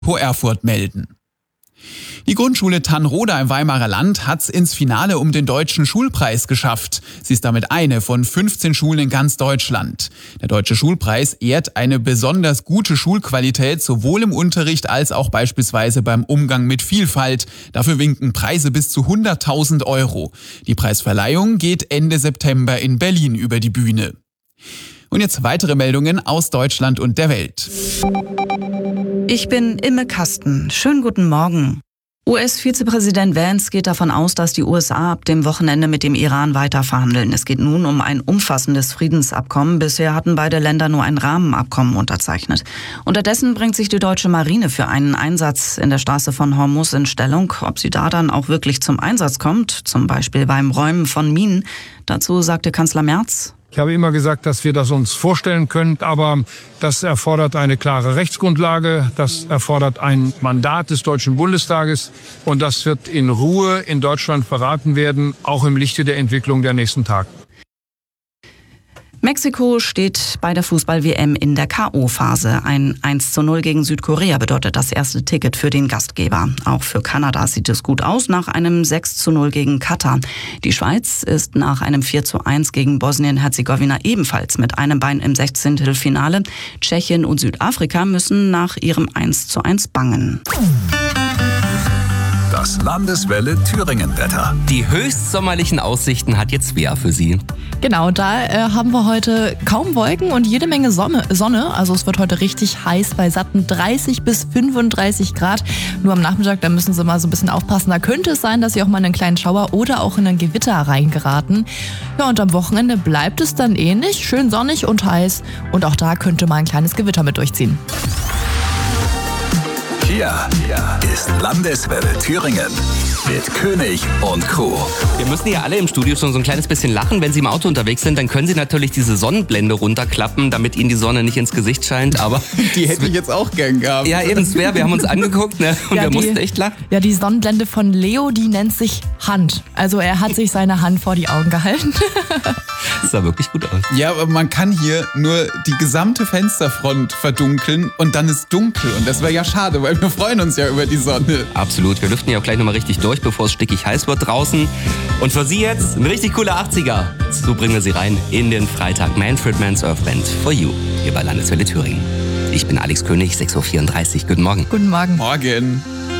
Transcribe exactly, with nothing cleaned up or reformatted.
Erfurt melden. Die Grundschule Tannroda im Weimarer Land hat's ins Finale um den Deutschen Schulpreis geschafft. Sie ist damit eine von fünfzehn Schulen in ganz Deutschland. Der Deutsche Schulpreis ehrt eine besonders gute Schulqualität, sowohl im Unterricht als auch beispielsweise beim Umgang mit Vielfalt. Dafür winken Preise bis zu hunderttausend Euro. Die Preisverleihung geht Ende September in Berlin über die Bühne. Und jetzt weitere Meldungen aus Deutschland und der Welt. Ich bin Imme Kasten. Schönen guten Morgen. U S-Vizepräsident Vance geht davon aus, dass die U S A ab dem Wochenende mit dem Iran weiter verhandeln. Es geht nun um ein umfassendes Friedensabkommen. Bisher hatten beide Länder nur ein Rahmenabkommen unterzeichnet. Unterdessen bringt sich die deutsche Marine für einen Einsatz in der Straße von Hormuz in Stellung. Ob sie da dann auch wirklich zum Einsatz kommt, zum Beispiel beim Räumen von Minen, dazu sagte Kanzler Merz: Ich habe immer gesagt, dass wir das uns vorstellen können, aber das erfordert eine klare Rechtsgrundlage, das erfordert ein Mandat des Deutschen Bundestages und das wird in Ruhe in Deutschland beraten werden, auch im Lichte der Entwicklung der nächsten Tage. Mexiko steht bei der Fußball-W M in der K O-Phase. Ein eins zu null gegen Südkorea bedeutet das erste Ticket für den Gastgeber. Auch für Kanada sieht es gut aus nach einem sechs zu null gegen Katar. Die Schweiz ist nach einem vier zu eins gegen Bosnien-Herzegowina ebenfalls mit einem Bein im Sechzehntelfinale. Tschechien und Südafrika müssen nach ihrem eins zu eins bangen. Das Landeswelle Thüringen-Wetter. Die höchstsommerlichen Aussichten hat jetzt Svea für Sie. Genau, da äh, haben wir heute kaum Wolken und jede Menge Sonne, Sonne. Also es wird heute richtig heiß bei satten dreißig bis fünfunddreißig Grad. Nur am Nachmittag, da müssen Sie mal so ein bisschen aufpassen. Da könnte es sein, dass Sie auch mal in einen kleinen Schauer oder auch in ein Gewitter reingeraten. Ja, und am Wochenende bleibt es dann ähnlich, schön sonnig und heiß. Und auch da könnte mal ein kleines Gewitter mit durchziehen. Hier ist Landeswelle Thüringen mit König und Crew. Wir müssen ja alle im Studio schon so ein kleines bisschen lachen. Wenn Sie im Auto unterwegs sind, dann können Sie natürlich diese Sonnenblende runterklappen, damit Ihnen die Sonne nicht ins Gesicht scheint. Aber Die hätte ich jetzt auch gern gehabt. ja, eben schwer. Wir haben uns angeguckt, ne? Und Ja, wir die- mussten echt lachen. Ja, die Sonnenblende von Leo, die nennt sich Hand. Also er hat sich seine Hand vor die Augen gehalten. Das sah wirklich gut aus. Ja, aber man kann hier nur die gesamte Fensterfront verdunkeln und dann ist dunkel. Und das wäre ja schade, weil wir freuen uns ja über die Sonne. Absolut. Wir lüften ja auch gleich nochmal richtig durch, bevor es stickig heiß wird draußen. Und für Sie jetzt ein richtig cooler achtziger. So bringen wir Sie rein in den Freitag. Manfred Mann's Earth Band For You hier bei Landeswelle Thüringen. Ich bin Alex König, sechs Uhr vierunddreißig. Guten Morgen. Guten Morgen. Morgen.